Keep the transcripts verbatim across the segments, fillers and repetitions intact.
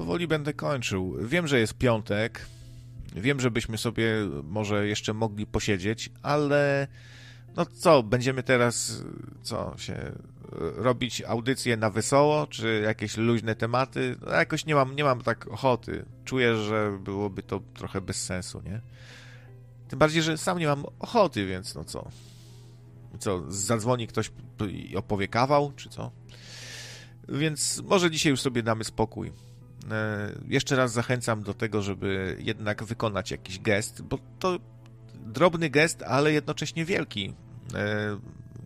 powoli będę kończył. Wiem, że jest piątek. Wiem, że byśmy sobie może jeszcze mogli posiedzieć, ale no co, będziemy teraz co się robić audycje na wesoło, czy jakieś luźne tematy? No, jakoś nie mam, nie mam tak ochoty. Czuję, że byłoby to trochę bez sensu, nie? Tym bardziej, że sam nie mam ochoty, więc no co? Co, zadzwoni ktoś i opowie kawał, czy co? Więc może dzisiaj już sobie damy spokój. E, jeszcze raz zachęcam do tego, żeby jednak wykonać jakiś gest, bo to drobny gest, ale jednocześnie wielki. E,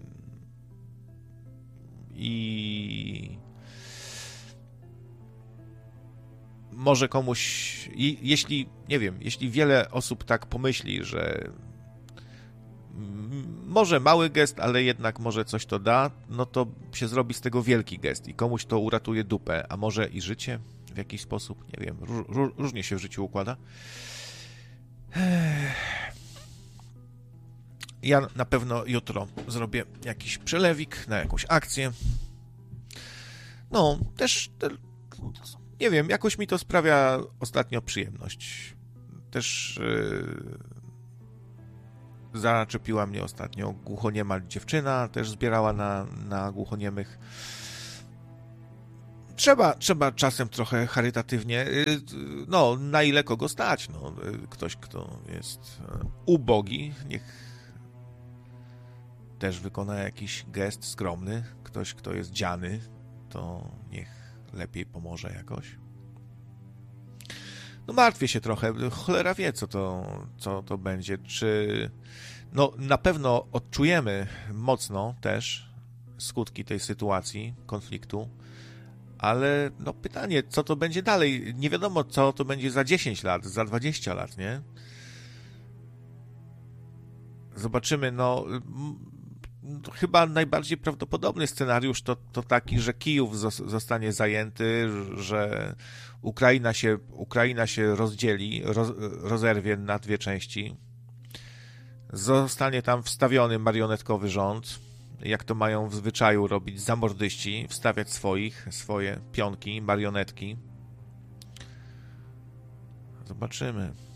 I może komuś, i, jeśli, nie wiem, jeśli wiele osób tak pomyśli, że może mały gest, ale jednak może coś to da, no to się zrobi z tego wielki gest i komuś to uratuje dupę, a może i życie w jakiś sposób, nie wiem, ró- różnie się w życiu układa. Ja na pewno jutro zrobię jakiś przelewik na jakąś akcję. No, też, te, nie wiem, jakoś mi to sprawia ostatnio przyjemność. Też yy, zaczepiła mnie ostatnio głuchoniema dziewczyna, też zbierała na, na głuchoniemych. Trzeba, trzeba czasem trochę charytatywnie, no, na ile kogo stać, no, ktoś, kto jest ubogi, niech też wykona jakiś gest skromny, ktoś, kto jest dziany, to niech lepiej pomoże jakoś. No martwię się trochę, cholera wie, co to, co to będzie, czy... No na pewno odczujemy mocno też skutki tej sytuacji, konfliktu, ale no pytanie, co to będzie dalej? Nie wiadomo, co to będzie za dziesięć lat, za dwadzieścia lat, nie? Zobaczymy, no... Chyba najbardziej prawdopodobny scenariusz to, to taki, że Kijów zostanie zajęty, że Ukraina się, Ukraina się rozdzieli, roz, rozerwie na dwie części. Zostanie tam wstawiony marionetkowy rząd, jak to mają w zwyczaju robić zamordyści, wstawiać swoich, swoje pionki, marionetki. Zobaczymy.